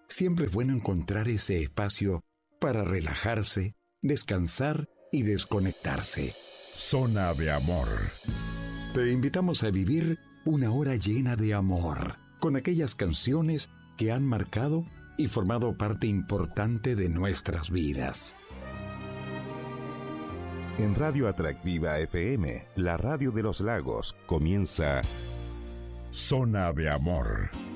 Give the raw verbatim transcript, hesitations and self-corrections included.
siempre es bueno encontrar ese espacio para relajarse, descansar y desconectarse. Zona de Amor. Te invitamos a vivir una hora llena de amor, con aquellas canciones que han marcado y formado parte importante de nuestras vidas. En Radio Atractiva F M, la radio de los lagos, comienza Zona de Amor.